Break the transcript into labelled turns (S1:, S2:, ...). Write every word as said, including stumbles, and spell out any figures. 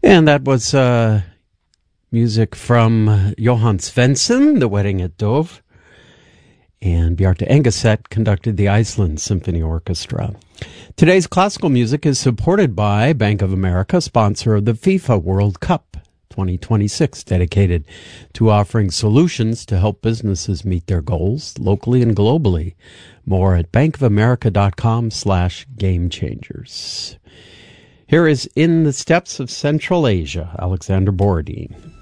S1: And that was uh, music from Johann Svensson, The Wedding at Dove. And Bjarte Engeset conducted the Iceland Symphony Orchestra. Today's classical music is supported by Bank of America, sponsor of the FIFA World Cup twenty twenty-six, dedicated to offering solutions to help businesses meet their goals locally and globally. More at bankofamerica.com slash game changers. Here is In the Steps of Central Asia, Alexander Borodin.